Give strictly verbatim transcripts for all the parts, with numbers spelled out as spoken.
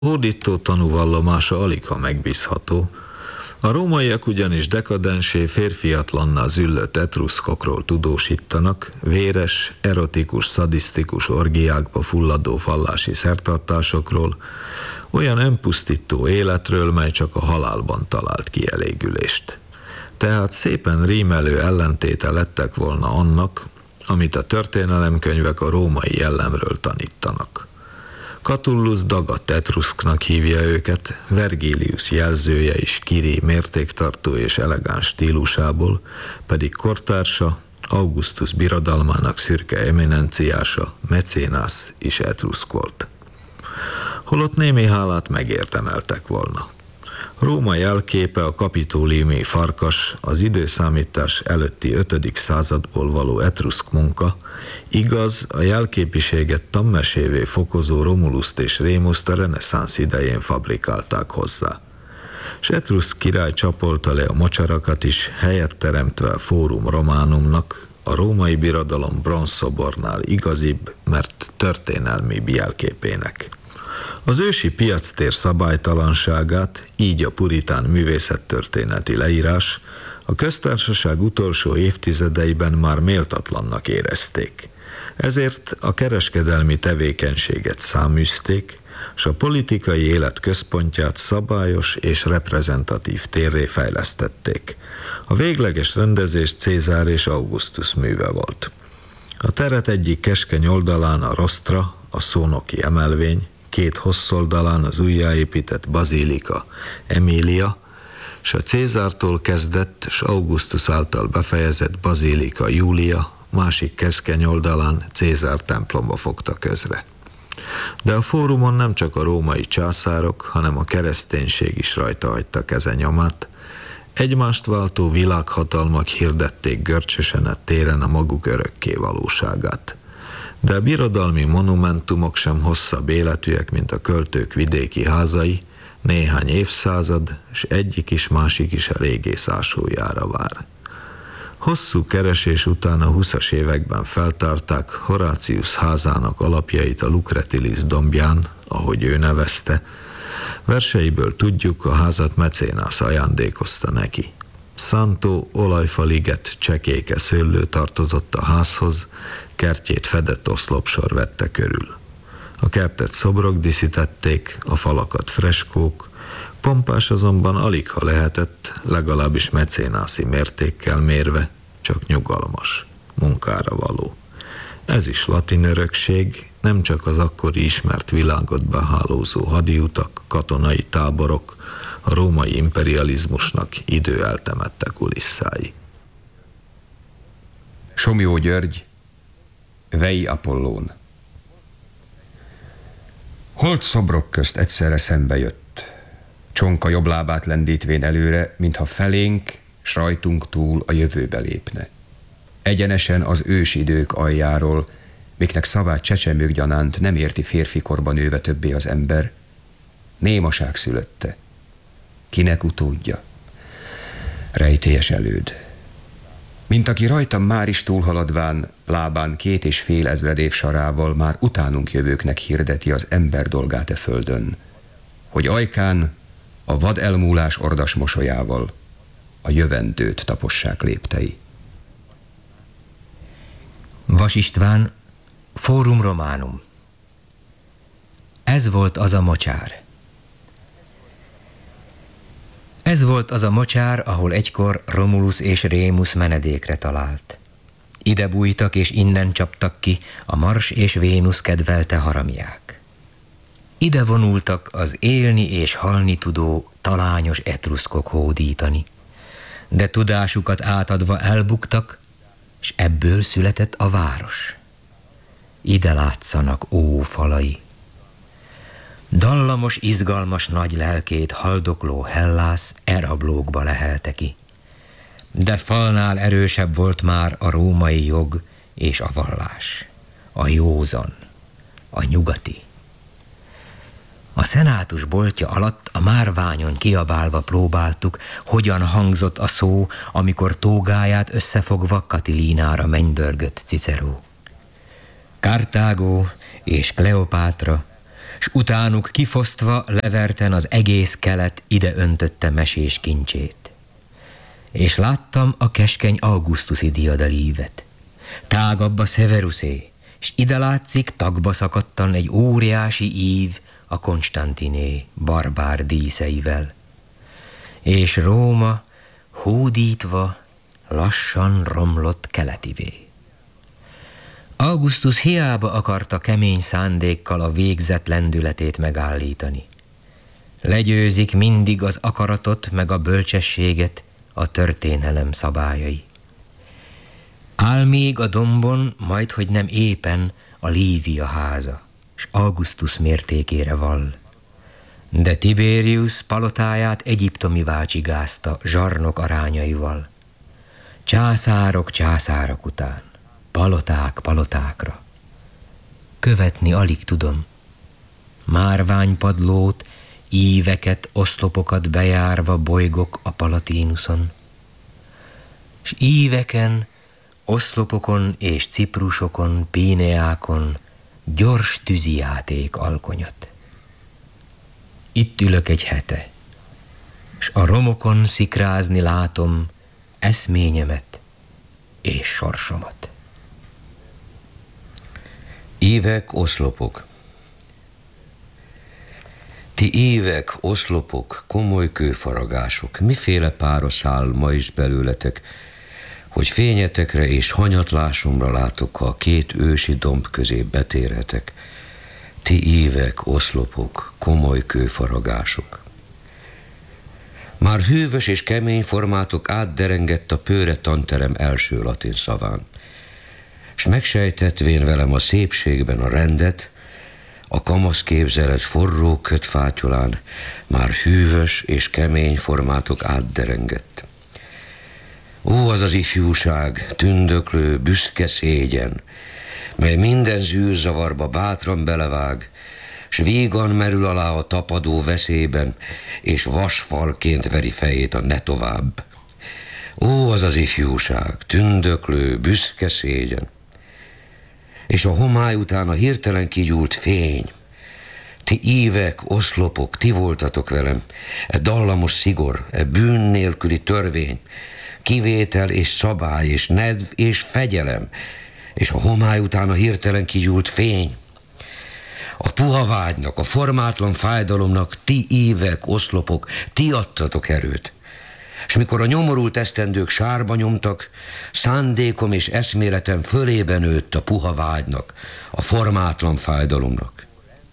Hódító tanúvallomása aligha megbízható. A rómaiak ugyanis dekadensé, férfiatlanná züllött etruszkokról tudósítanak, véres, erotikus, szadisztikus orgiákba fulladó vallási szertartásokról, olyan önpusztító életről, mely csak a halálban talált kielégülést. Tehát szépen rímelő ellentéte lettek volna annak, amit a történelemkönyvek a római jellemről tanítanak. Catullus dagadt etruszknak hívja őket, Vergilius jelzője is Kiri mértéktartó és elegáns stílusából, pedig kortársa, Augustus birodalmának szürke eminenciása, Mecénász is etruszk volt. Holott némi hálát megérdemeltek volna. Róma jelképe a kapitóliumi farkas, az időszámítás előtti ötödik századból való etruszk munka, igaz, a jelképiséget tanmesévé fokozó Romuluszt és Rémuszt a reneszánsz idején fabrikálták hozzá. S etruszk király csapolta le a mocsarakat is, helyet teremtve a Fórum Románumnak, a római birodalom bronzszobornál igazibb, mert történelmi jelképének. Az ősi piactér szabálytalanságát, így a puritán művészettörténeti leírás, a köztársaság utolsó évtizedeiben már méltatlannak érezték. Ezért a kereskedelmi tevékenységet száműzték, s a politikai élet központját szabályos és reprezentatív térré fejlesztették. A végleges rendezés Cézár és Augustus műve volt. A teret egyik keskeny oldalán a rostra, a szónoki emelvény, két hosszoldalán az újjáépített bazilika Emilia, s a Cézártól kezdett, s Augustus által befejezett bazilika Júlia, másik keskeny oldalán Cézár templomba fogta közre. De a fórumon nem csak a római császárok, hanem a kereszténység is rajta hagyta keze nyomát. Egymást váltó világhatalmak hirdették görcsösen a téren a maguk örökké valóságát. De a birodalmi monumentumok sem hosszabb életűek, mint a költők vidéki házai, néhány évszázad, s egyik is másik is a régész ásójára vár. Hosszú keresés után a huszas években feltárták Horatius házának alapjait a Lucretilis dombján, ahogy ő nevezte. Verseiből tudjuk, a házat Mecénász ajándékozta neki. Szántó olajfaliget csekéke szőlő tartozott a házhoz, kertjét fedett oszlopsor vette körül. A kertet szobrok díszítették, a falakat freskók, pompás azonban alig ha lehetett, legalábbis mecénászi mértékkel mérve, csak nyugalmas, munkára való. Ez is latin örökség, nem csak az akkori ismert világot behálózó hadiutak, katonai táborok, a római imperializmusnak idő eltemette kulisszái. Somlyó György, Vei Apollón. Holt szobrok közt egyszerre szembe jött, csonka jobb lábát lendítvén előre, mintha felénk, s rajtunk túl a jövőbe lépne. Egyenesen az ősidők aljáról, miknek szavát csecsemők gyanánt nem érti férfikorban nőve többé az ember, némaság szülötte. Kinek utódja? Rejtélyes előd. Mint aki rajtam már is túlhaladván, lábán két és fél ezred év sarával már utánunk jövőknek hirdeti az ember dolgát e földön, hogy ajkán a vad elmúlás ordas mosolyával a jövendőt tapossák léptei. Vas István, Fórum Románum. Ez volt az a mocsár. Ez volt az a mocsár, ahol egykor Romulus és Rémus menedékre talált. Ide bújtak és innen csaptak ki a Mars és Vénusz kedvelte haramiák. Ide vonultak az élni és halni tudó talányos etruszkok hódítani, de tudásukat átadva elbuktak, s ebből született a város. Ide látszanak ó falai. Dallamos, izgalmas nagy lelkét haldokló Hellász erablókba lehelte ki. De falnál erősebb volt már a római jog és a vallás, a józan, a nyugati. A szenátus boltja alatt a márványon kiabálva próbáltuk, hogyan hangzott a szó, amikor tógáját összefogva Katilínára mennydörgött Cicero. Kartágó és Kleopátra s utánuk kifosztva leverten az egész kelet ide öntötte mesés kincsét. És láttam a keskeny augusztuszi diadalívet, tágabb a Severusé, s ide látszik tagba szakadtan egy óriási ív a Konstantiné barbár díszeivel. És Róma hódítva lassan romlott keletivé. Augustus hiába akarta kemény szándékkal a végzet lendületét megállítani. Legyőzik mindig az akaratot meg a bölcsességet a történelem szabályai. Áll még a dombon, majdhogy nem éppen a Lívia háza, s Augustus mértékére vall. De Tiberius palotáját egyiptomivá csigázta zsarnok arányaival. Császárok császárok után, paloták palotákra. Követni alig tudom. Márványpadlót, íveket, oszlopokat bejárva bolygok a Palatínuson. S íveken, oszlopokon és ciprusokon, píneákon gyors tűzijáték alkonyat. Itt ülök egy hete, s a romokon szikrázni látom eszményemet és sorsomat. Ívek, oszlopok. Ti ívek, oszlopok, komoly kőfaragások, miféle pára száll ma is belőletek, hogy fényetekre és hanyatlásomra látok, ha a két ősi domb közé betérhetek. Ti ívek, oszlopok, komoly kőfaragások. Már hűvös és kemény formátok átderengett a pőre tanterem első latin szaván, s megsejtetvén velem a szépségben a rendet, a kamasz képzelet forró kötfátyolán már hűvös és kemény formátok átderengett. Ó, az az ifjúság, tündöklő, büszke szégyen, mely minden zűrzavarba bátran belevág, s vígan merül alá a tapadó veszélyben, és vasfalként veri fejét a ne tovább. Ó, az az ifjúság, tündöklő, büszke szégyen, és a homály után a hirtelen kigyúlt fény. Ti ívek, oszlopok, ti voltatok velem, e dallamos szigor, e bűn nélküli törvény, kivétel és szabály, és nedv és fegyelem, és a homály után a hirtelen kigyúlt fény. A puha vágynak, a formátlan fájdalomnak ti ívek, oszlopok, ti adtatok erőt. És mikor a nyomorult esztendők sárba nyomtak, szándékom és eszméletem fölébe nőtt a puha vágynak, a formátlan fájdalomnak.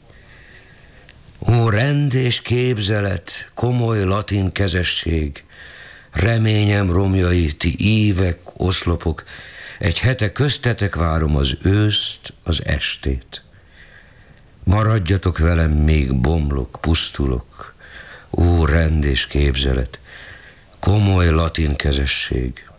Ó, rend és képzelet, komoly latin kezesség, reményem romjai, ti ívek, oszlopok, egy hete köztetek várom az őszt, az estét. Maradjatok velem, még bomlok, pusztulok. Ó, rend és képzelet, komoly latin kezesség.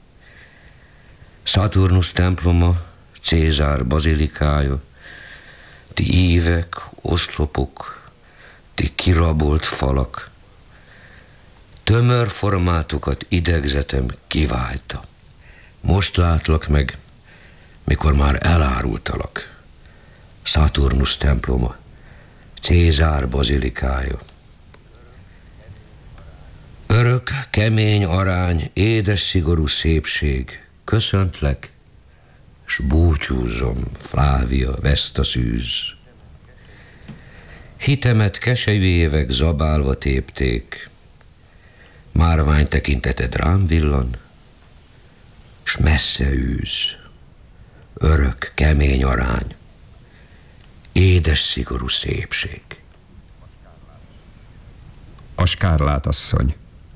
Saturnus temploma, Cézár bazilikája, ti ívek, oszlopok, ti kirabolt falak, tömör formátokat idegzetem kiválta. Most látlak meg, mikor már elárultalak. Saturnus temploma, Cézár bazilikája. Örök, kemény arány, édes, szigorú szépség, köszöntlek, s búcsúzom, Flávia, Vesztaszűz. Hitemet keselyű évek zabálva tépték, márvány tekinteted rám villan, s messze űz. Örök, kemény arány, édes, szigorú szépség. A Skárlát asszony.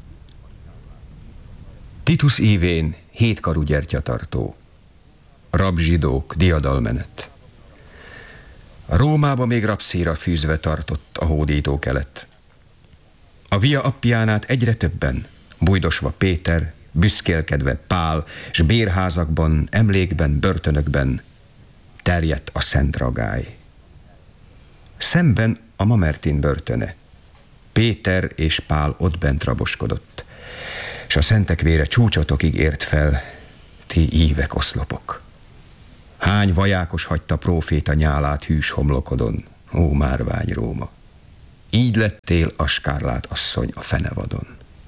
Titus ívén hétkarú gyertyatartó. Rabzsidók, diadalmenet. Rómába még rabszéra fűzve tartott a hódító kelet. A Via Appiánát egyre többen, bújdosva Péter, büszkélkedve Pál, s bérházakban, emlékben, börtönökben terjedt a szent ragály. Szemben a Mamertin börtöne. Péter és Pál ott bent raboskodott, s a szentek vére csúcsotokig ért fel, ti ívek, oszlopok. Hány vajákos hagyta próféta nyálát hűs homlokodon, Ó, márvány Róma, így lettél a skárlát asszony a fenevadon.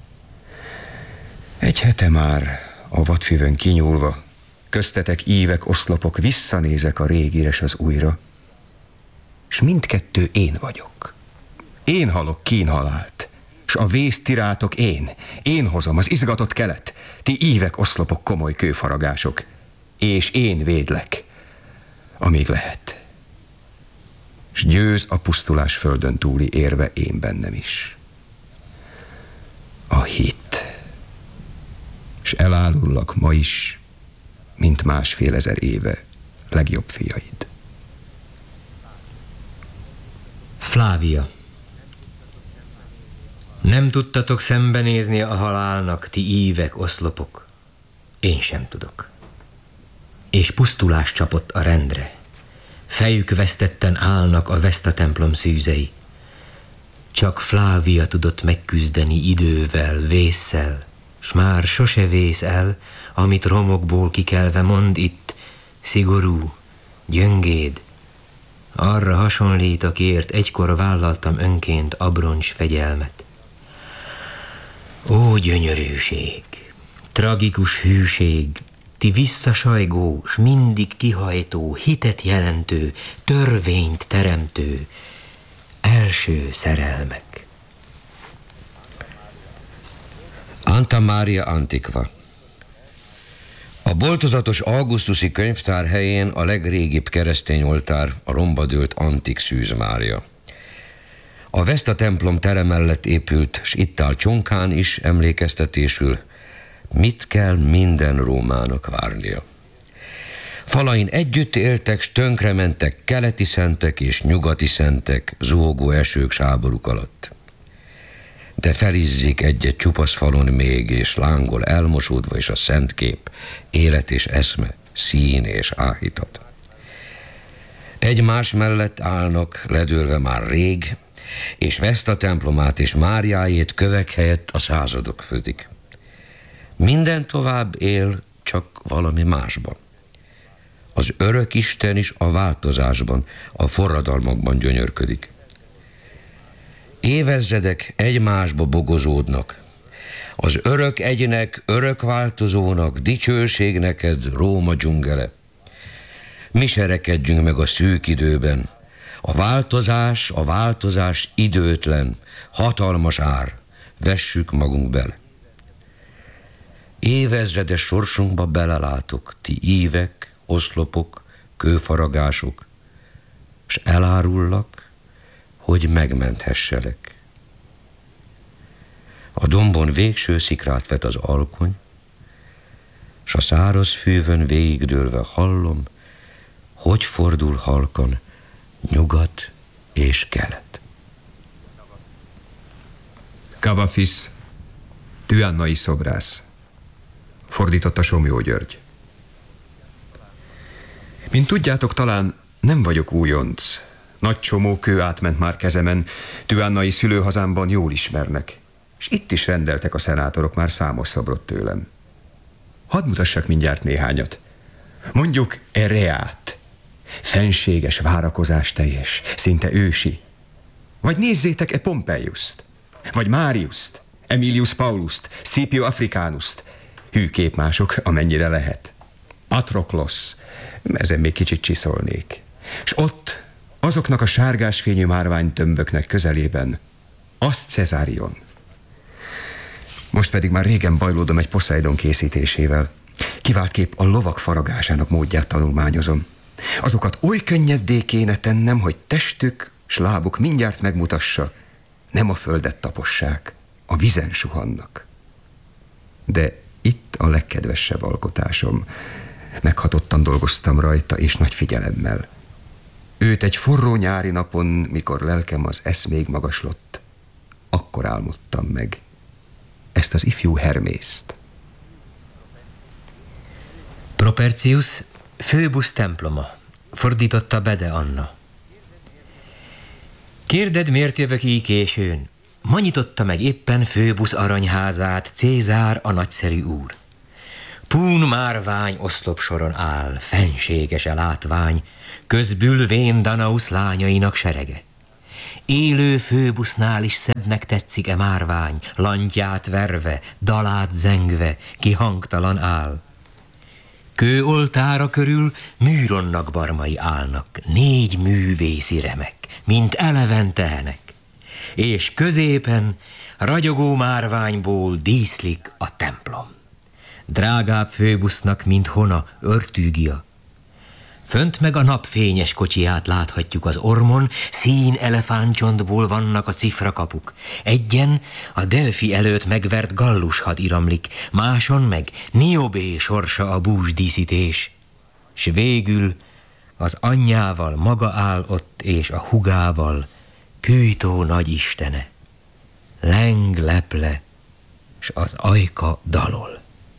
Egy hete már a vadfüvön kinyúlva, köztetek ívek, oszlopok, visszanézek a régire s az újra, s mindkettő én vagyok. Én halok kínhalált, s a vésztirátok én, én hozom az izgatott kelet, ti ívek, oszlopok, komoly kőfaragások, és én védlek, amíg lehet. S győz a pusztulás földön túli érve én bennem is. A hit. S elárullak ma is, mint másfél ezer éve legjobb fiaid. Flávia. Nem tudtatok szembenézni a halálnak, ti ívek, oszlopok. Én sem tudok. És pusztulás csapott a rendre. Fejük vesztetten állnak a Veszta templom szűzei. Csak Flávia tudott megküzdeni idővel, vésszel, s már sose vész el, amit romokból kikelve mond itt, szigorú, gyöngéd. Arra hasonlít, akiért egykor vállaltam önként abroncs fegyelmet. Ó, gyönyörűség, tragikus hűség, ti visszasajgó, s mindig kihajtó, hitet jelentő, törvényt teremtő, első szerelmek. Santa Maria Antiqua. A boltozatos augusztusi könyvtár helyén a legrégibb keresztény oltár, a romba dőlt antik Szűz Mária. A Veszta templom tere mellett épült, s itt áll csonkán is emlékeztetésül, mit kell minden rómának várnia. Falain együtt éltek, s tönkrementek keleti szentek és nyugati szentek, zuhogó esők s háborúk alatt. De felizzik egy-egy csupasz falon még, és lángol elmosódva is a szentkép, élet és eszme, szín és áhítat. Egymás mellett állnak, ledőlve már rég, és Veszta templomát és Máriájét kövek helyett a századok födik. Minden tovább él, csak valami másban. Az örök Isten is a változásban, a forradalmakban gyönyörködik. Évezredek egymásba bogozódnak. Az örök egynek, örök változónak, dicsőség neked, Róma dzsungele. Mi serekedjünk meg a szűk időben. A változás, a változás időtlen, hatalmas ár. Vessük magunk bele. Évezredes sorsunkba belelátok, ti ívek, oszlopok, kőfaragások, s elárullak, hogy megmenthesselek. A dombon végső szikrát vet az alkony, s a száraz fűvön végigdőlve hallom, hogy fordul halkan nyugat és kelet. Cavafis, Tüannai szobrász. Fordította Somlyó György. Mint tudjátok, talán nem vagyok újonc. Nagy csomó kő átment már kezemen, Tüannai szülőhazámban jól ismernek, és itt is rendeltek a szenátorok már számos szobrot tőlem. Hadd mutassak mindjárt néhányat. Mondjuk Ereát, fenséges, várakozás teljes, szinte ősi. Vagy nézzétek e Pompeiust, vagy Máriust, Emilius Paulust, Scipio Africanust, hű képmások, amennyire lehet. Patroklosz, ezen még kicsit csiszolnék. És ott, azoknak a sárgásfényű márványtömböknek közelében, azt Cezárion. Most pedig már régen bajlódom egy Poseidon készítésével. Kiváltképp a lovak faragásának módját tanulmányozom. Azokat oly könnyedé kéne tennem, hogy testük s lábuk mindjárt megmutassa, nem a földet tapossák, a vizen suhannak. De itt a legkedvesebb alkotásom. Meghatottan dolgoztam rajta, és nagy figyelemmel. Őt egy forró nyári napon, mikor lelkem az eszméig magaslott, akkor álmodtam meg ezt az ifjú Hermészt. Propercius, Főbusz temploma. Fordította Bede Anna. Kérded, miért jövök így későn? Ma nyitotta meg éppen Főbusz aranyházát Cézár a nagyszerű úr. Pún márvány oszlopsoron áll, fenséges a látvány, közbül vén Danausz lányainak serege. Élő főbusznál is szebbnek tetszik e márvány, lantját verve, dalát zengve, ki hangtalan áll. Kő oltára körül műronnak barmai állnak, négy művészi remek, mint eleven tehenek, és középen ragyogó márványból díszlik a templom. Drágább főbusznak, mint hona, örtűgia. Fönt meg a napfényes kocsiját láthatjuk az ormon, szín elefántcsontból vannak a cifrakapuk. Egyen a Delfi előtt megvert Gallus had iramlik, máson meg Niobé sorsa a búsdíszítés. S végül az anyjával maga áll ott, és a hugával Pűjtó nagyistene. Leng leple, s az ajka dalol.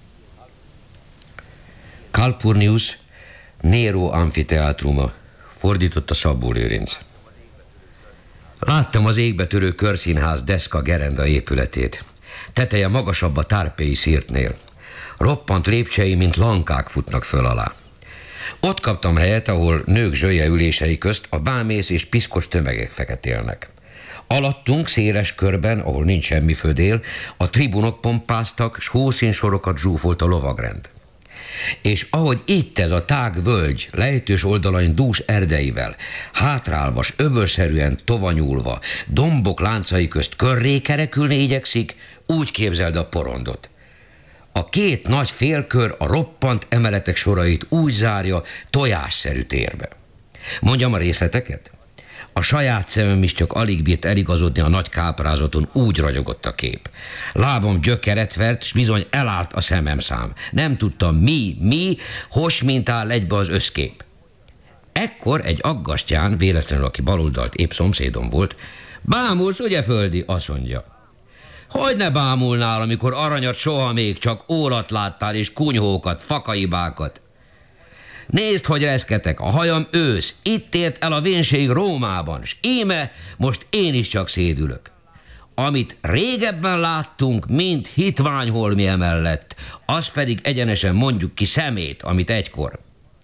Calpurnius, Nero amfiteátruma, fordította Szabó Lőrinc. Láttam az égbe törő körszínház deszka gerenda épületét. Teteje magasabb a tárpéi szirtnél. Roppant lépcsei, mint lankák futnak föl alá. Ott kaptam helyet, ahol nők zsölje ülései közt a bámész és piszkos tömegek feketélnek. Alattunk széles körben, ahol nincs semmi födél, a tribunok pompáztak, s hószínsorokat zsúfolt a lovagrend. És ahogy itt ez a tág völgy, lejtős oldalain dús erdeivel, hátrálva, s öbölszerűen tovanyulva, dombok láncai közt körré kerekülni igyekszik, úgy képzeld a porondot. A két nagy félkör a roppant emeletek sorait úgy zárja tojásszerű térbe. Mondjam a részleteket? A saját szemem is csak alig bírt eligazodni a nagy káprázaton, úgy ragyogott a kép. Lábam gyökeret vert, s bizony elállt a szemem szám. Nem tudtam mi, mi, hos mint áll egybe az összkép. Ekkor egy aggastyán, véletlenül aki baloldalt épp szomszédom volt, bámulsz, ugye földi? Azt mondja. Hogy ne bámulnál, amikor aranyat soha még, csak ólat láttál és kunyhókat, fakaibákat. Nézd, hogy reszketek, a hajam ősz, itt ért el a vénség Rómában, s íme most én is csak szédülök. Amit régebben láttunk, mint hitványholmi emellett, az pedig egyenesen mondjuk ki szemét, amit egykor.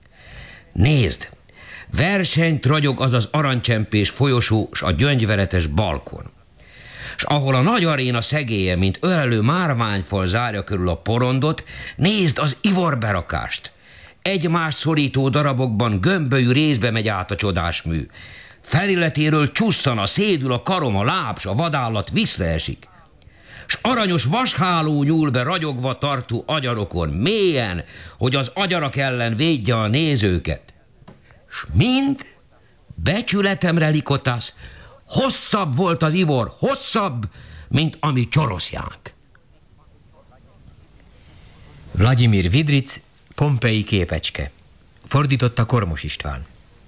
Nézd, versenyt ragyog az az aranycsempés folyosó s a gyöngyveretes balkon. S ahol a nagy aréna szegélye, mint ölelő márványfal zárja körül a porondot, nézd az ivorberakást. Egymást szorító darabokban gömbölyű részbe megy át a csodásmű. Felületéről csusszan a szédül, a karom, a láb, s a vadállat visszaesik. S aranyos vasháló nyúl be ragyogva tartó agyarokon, mélyen, hogy az agyarak ellen védje a nézőket. S mind becsületemre likotasz, hosszabb volt az ivor, hosszabb, mint ami csoroszjánk. Vladimir Vidric, Pompei képecske. Fordította Kormos István.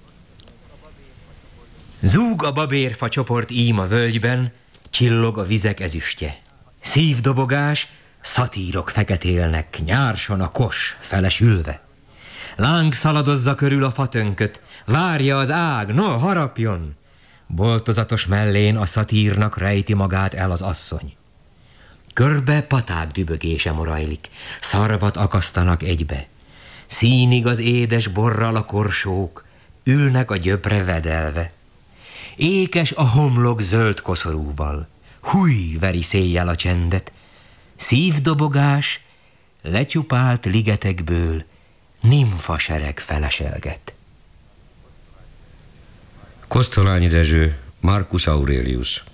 Zúg a babérfa csoport ím a völgyben, csillog a vizek ezüstje. Szívdobogás, szatírok feketélnek, nyárson a kos felesülve. Láng szaladozza körül a fatönköt, várja az ág, no, harapjon! Boltozatos mellén a szatírnak rejti magát el az asszony. Körbe paták dübögése morajlik, szarvat akasztanak egybe. Színig az édes borral a korsók, ülnek a gyöpre vedelve. Ékes a homlok zöld koszorúval, húj veri széjjel a csendet. Szívdobogás, lecsupált ligetekből nimfasereg feleselget. Kosztolányi Dezső, Marcus Aurelius.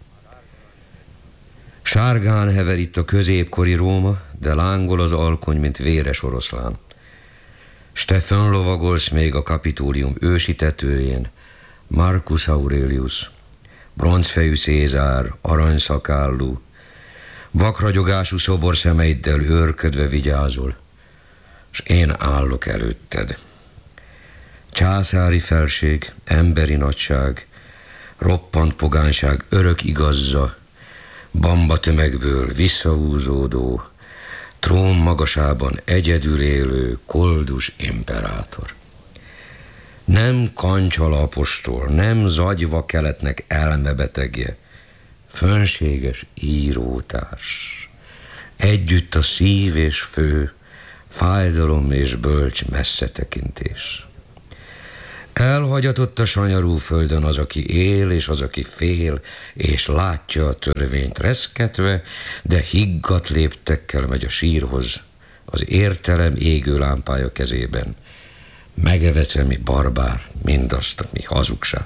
Sárgán hever itt a középkori Róma, de lángol az alkony, mint véres oroszlán. S te fönlovagolsz még a Kapitólium ősi tetőjén, Marcus Aurelius, bronzfejű Cézár, aranyszakállú, vakragyogású szobor szemeiddel őrködve vigyázol, s én állok előtted. Császári felség, emberi nagyság, roppant pogányság örök igazza, bamba tömegből visszahúzódó, trón magasában egyedül élő koldus imperátor. Nem Kancsal apostol, nem zagyva keletnek elmebetegje, fönséges írótárs. Együtt a szív és fő, fájdalom és bölcs messzetekintés. Elhagyatott a sanyarú földön az, aki él, és az, aki fél, és látja a törvényt reszketve, de higgadt léptekkel megy a sírhoz, az értelem égő lámpája kezében, megevetve, mi barbár, mindazt, ami hazugság.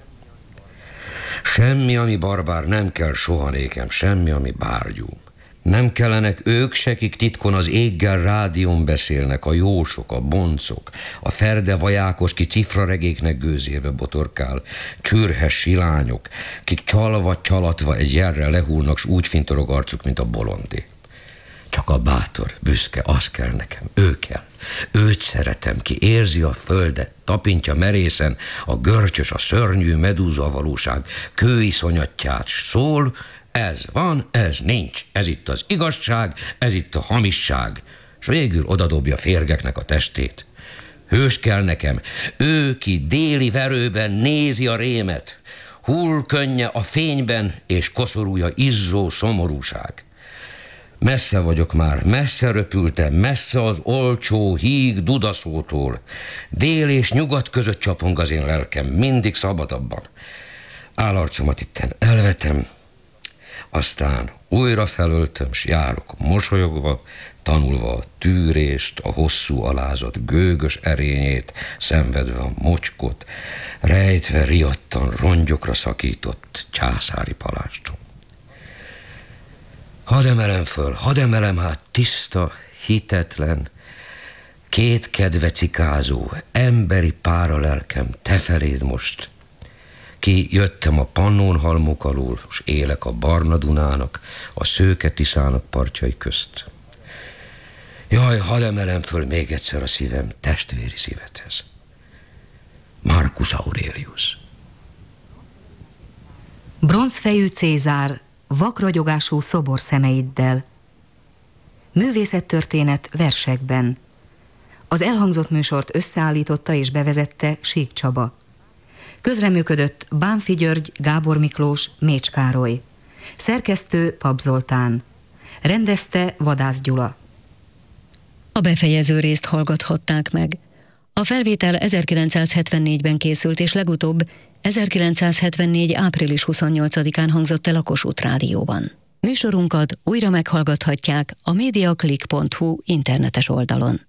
Semmi, ami barbár, nem kell soha nékem, semmi, ami bárgyú. Nem kellenek ők se, kik titkon az éggel rádión beszélnek, a jósok, a boncok, a ferde vajákos, ki cifraregéknek gőzébe botorkál, csürhes silányok, kik csalva, csalatva egy jelre lehúlnak, s úgy fintorog arcuk, mint a bolondé. Csak a bátor, büszke, az kell nekem, ő kell. Őt szeretem, ki érzi a földet, tapintja merészen a görcsös, a szörnyű medúza a valóság kőiszonyatját, s szól, ez van, ez nincs, ez itt az igazság, ez itt a hamisság, s végül odadobja férgeknek a testét. Hős kell nekem, ő, ki déli verőben nézi a rémet, hull könnye a fényben, és koszorúja izzó szomorúság. Messze vagyok már, messze röpültem, messze az olcsó híg dudaszótól. Dél és nyugat között csapong az én lelkem, mindig szabadabban. Állarcomat itten elvetem, aztán újra felöltöm, s járok mosolyogva, tanulva a tűrést, a hosszú alázat gőgös erényét, szenvedve a mocskot, rejtve riadtan rongyokra szakított császári palástom. Hadd emelem föl, hadd emelem hát tiszta, hitetlen, két kedve cikázó, emberi pára lelkem, te feléd most. Ki jöttem a Pannonhalmok alól, s élek a Barna Dunának, a Szőke Tiszának partjai közt. Jaj, hadd emelem föl még egyszer a szívem testvéri szívedhez. Marcus Aurelius. Bronzfejű Cézár, vakragyogású szobor szemeiddel. Művészettörténet versekben. Az elhangzott műsort összeállította és bevezette Sík Csaba. Közreműködött Bánfi György, Gábor Miklós, Mécs Károly. Szerkesztő Pap Zoltán. Rendezte Vadász Gyula. A befejező részt hallgathatták meg. A felvétel ezerkilencszázhetvennégyben készült, és legutóbb ezerkilencszázhetvennégy. április huszonnyolcadikán hangzott el a Kossuth Rádióban. Műsorunkat újra meghallgathatják a mediaclick pont hu internetes oldalon.